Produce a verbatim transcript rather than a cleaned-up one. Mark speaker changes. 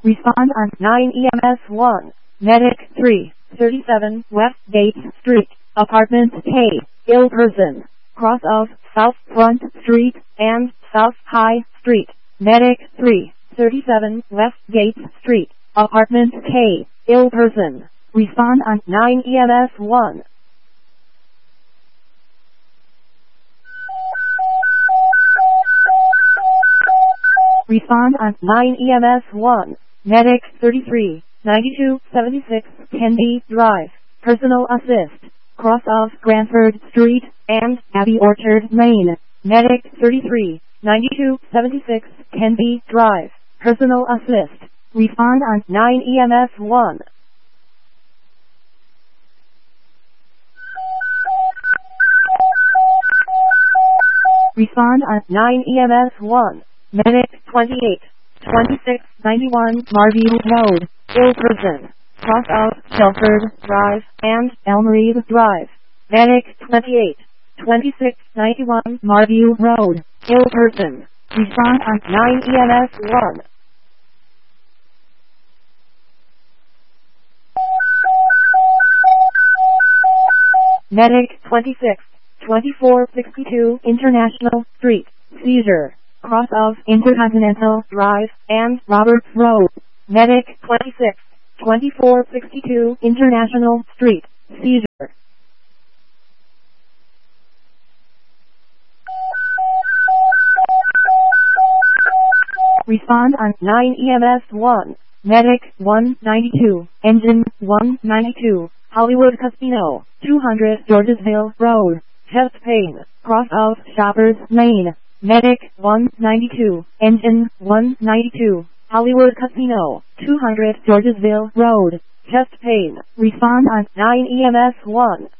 Speaker 1: Respond on nine E M S one. Medic three, thirty-seven West Gate Street, Apartment K, ill person. Cross of South Front Street and South High Street. Medic three, thirty-seven West Gate Street, Apartment K, ill person. Respond on nine E M S one. Respond on nine E M S one. Medic thirty-three, ninety-two seventy-six Kennedy Drive, personal assist. Cross of Granford Street and Abbey Orchard Lane. Medic thirty-three, ninety-two seventy-six Kennedy Drive, personal assist. Respond on nine E M S one. Respond on nine E M S one. Medic twenty-eight, twenty-six ninety-one Marview Road, ill person. Cross of Shelford Drive and Elmreed Drive. Medic twenty-eight, twenty-six ninety-one Marview Road, ill person. Respond on nine E M S one. Medic twenty-six, twenty-four sixty-two International Street, seizure. Cross of Intercontinental Drive and Roberts Road. Medic twenty-six, twenty-four sixty-two International Street, seizure. Respond on nine E M S one. Medic one ninety-two, Engine one ninety-two, Hollywood Casino, two hundred Georgesville Road, chest pain. Cross of Shoppers Lane. Medic one ninety-two, Engine one ninety-two, Hollywood Casino, two hundred Georgesville Road, chest pain. Respond on nine E M S one.